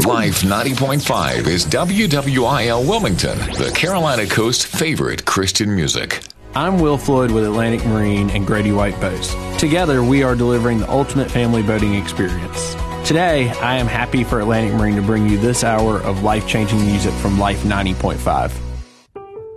Life 90.5 is WWIL Wilmington, the Carolina Coast's favorite Christian music. I'm Will Floyd with Atlantic Marine and Grady White Boats. Together, we are delivering the ultimate family boating experience. Today, I am happy for Atlantic Marine to bring you this hour of life-changing music from Life 90.5.